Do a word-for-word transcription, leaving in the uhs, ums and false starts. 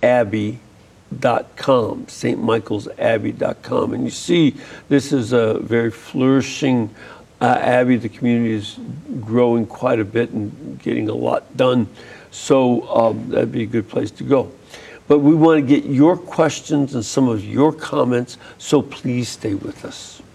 abbey dot com, Saint Michael's Abbey dot com. And you see, this is a very flourishing uh, abbey. The community is growing quite a bit and getting a lot done. So um, that'd be a good place to go. But we want to get your questions and some of your comments, so please stay with us.